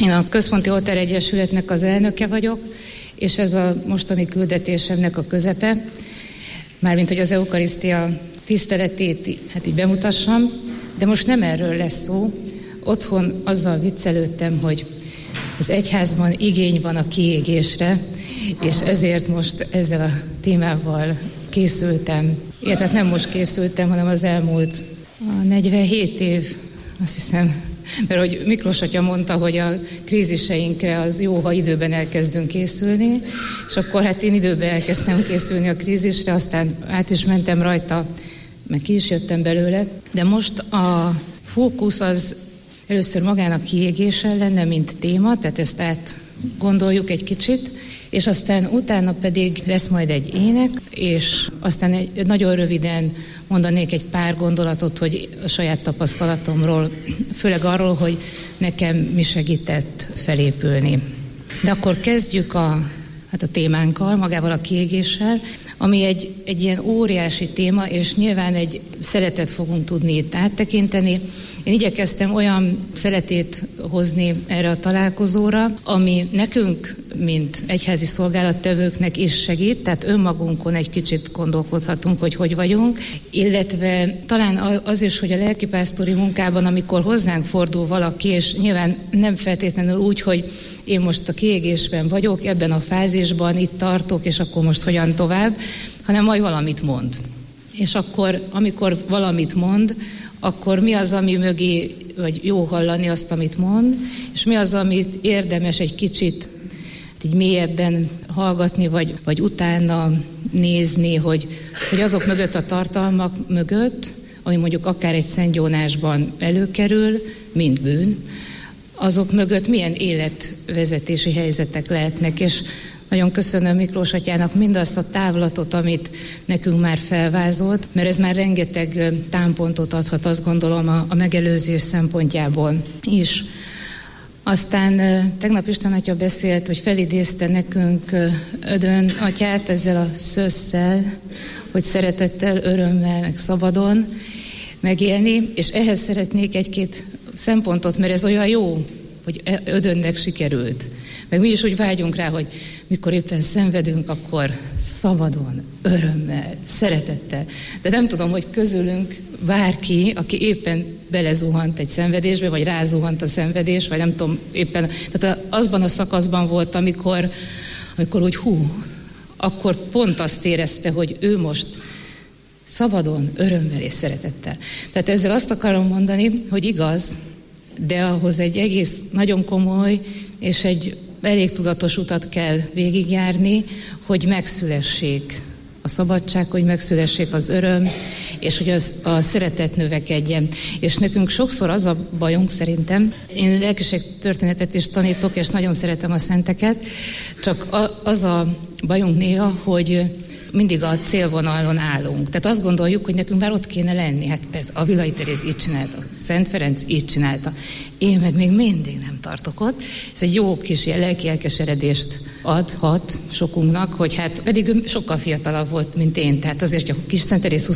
Én a Központi Oltár Egyesületnek az elnöke vagyok, és ez a mostani küldetésemnek a közepe, mármint hogy az eukarisztia tiszteletét így bemutassam, de most nem erről lesz szó. Otthon azzal viccelődtem, hogy az egyházban igény van a kiégésre, és ezért most ezzel a témával készültem. Illetve nem most készültem, hanem az elmúlt 47 év, azt hiszem, mert hogy Miklós atya mondta, hogy a kríziseinkre az jó, ha időben elkezdünk készülni, és akkor hát én időben elkezdtem készülni a krízisre, aztán át is mentem rajta, meg ki is jöttem belőle, de most a fókusz az először magának kiégéssel lenne, mint téma, tehát ezt átgondoljuk egy kicsit, és aztán utána pedig lesz majd egy ének, és aztán nagyon röviden mondanék egy pár gondolatot, hogy a saját tapasztalatomról, főleg arról, hogy nekem mi segített felépülni. De akkor kezdjük a témánkkal, magával a kiégéssel, ami egy ilyen óriási téma, és nyilván egy szeretet fogunk tudni itt áttekinteni. Én igyekeztem olyan szeretét hozni erre a találkozóra, ami nekünk, mint egyházi szolgálattevőknek is segít, tehát önmagunkon egy kicsit gondolkodhatunk, hogy vagyunk, illetve talán az is, hogy a lelkipásztori munkában, amikor hozzánk fordul valaki, és nyilván nem feltétlenül úgy, hogy én most a kiégésben vagyok, ebben a fázisban itt tartok, és akkor most hogyan tovább, hanem majd valamit mond. És akkor, amikor valamit mond, akkor mi az, ami mögé, vagy jó hallani azt, amit mond, és mi az, amit érdemes egy kicsit így mélyebben hallgatni, vagy utána nézni, hogy azok mögött a tartalmak mögött, ami mondjuk akár egy szentgyónásban előkerül, mint bűn, azok mögött milyen életvezetési helyzetek lehetnek, és nagyon köszönöm Miklós atyának mindazt a távlatot, amit nekünk már felvázolt, mert ez már rengeteg támpontot adhat, azt gondolom, a megelőzés szempontjából is. Aztán tegnap István atya beszélt, hogy felidézte nekünk Ödön atyát ezzel a szösszel, hogy szeretettel, örömmel, meg szabadon megélni, és ehhez szeretnék egy-két szempontot, mert ez olyan jó, hogy Ödönnek sikerült. Meg mi is úgy vágyunk rá, hogy mikor éppen szenvedünk, akkor szabadon, örömmel, szeretettel. De nem tudom, hogy közülünk bárki, aki éppen belezuhant egy szenvedésbe, vagy rázuhant a szenvedés, vagy nem tudom, éppen, tehát azban a szakaszban volt, amikor úgy akkor pont azt érezte, hogy ő most szabadon, örömmel és szeretettel. Tehát ezzel azt akarom mondani, hogy igaz, de ahhoz egy egész nagyon komoly és egy elég tudatos utat kell végigjárni, hogy megszülessék a szabadság, hogy megszülessék az öröm, és hogy a szeretet növekedjen. És nekünk sokszor az a bajunk szerintem, én lelkiségtörténetet is tanítok, és nagyon szeretem a szenteket, csak az a bajunk néha, hogy mindig a célvonalon állunk. Tehát azt gondoljuk, hogy nekünk már ott kéne lenni. Hát persze, a Villai Teréz így csinálta, Szent Ferenc így csinálta. Én meg még mindig nem tartok ott. Ez egy jó kis ilyen lelki elkeseredést adhat sokunknak, hogy hát pedig ő sokkal fiatalabb volt, mint én. Tehát azért, hogy a kis Szent Teréz